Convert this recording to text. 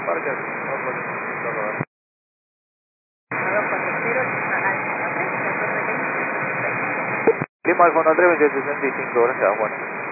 Marca, vamos a Lima Alfa 3, 2865, gracias, bueno.